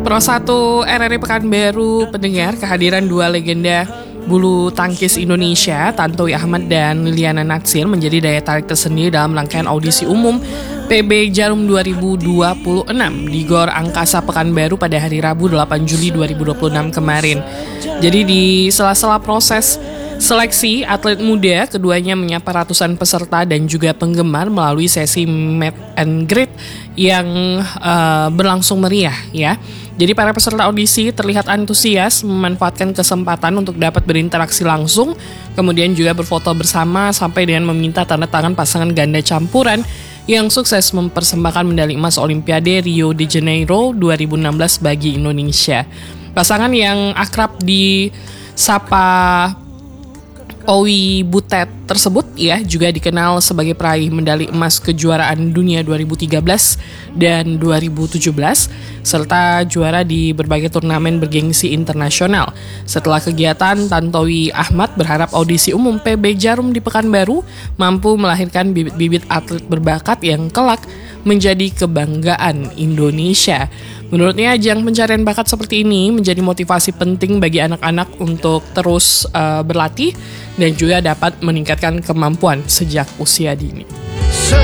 Pro 1 RRI Pekanbaru pendengar kehadiran dua legenda bulu tangkis Indonesia, Tantowi Ahmad dan Liliana Natsir menjadi daya tarik tersendiri dalam rangkaian audisi umum PB Jarum 2026 di Gor Angkasa Pekanbaru pada hari Rabu 8 Juli 2026 kemarin. Jadi di sela-sela proses seleksi atlet muda, keduanya menyapa ratusan peserta dan juga penggemar melalui sesi meet and greet yang berlangsung meriah ya. Jadi para peserta audisi terlihat antusias memanfaatkan kesempatan untuk dapat berinteraksi langsung, kemudian juga berfoto bersama sampai dengan meminta tanda tangan pasangan ganda campuran yang sukses mempersembahkan medali emas Olimpiade Rio de Janeiro 2016 bagi Indonesia. Pasangan yang akrab disapa Owi Butet tersebut ya juga dikenal sebagai peraih medali emas kejuaraan dunia 2013 dan 2017 serta juara di berbagai turnamen bergengsi internasional. Setelah kegiatan, Tantowi Ahmad berharap audisi umum PB Jarum di Pekanbaru mampu melahirkan bibit-bibit atlet berbakat yang kelak menjadi kebanggaan Indonesia. Menurutnya, ajang pencarian bakat seperti ini menjadi motivasi penting bagi anak-anak untuk terus berlatih dan juga dapat meningkatkan kemampuan sejak usia dini.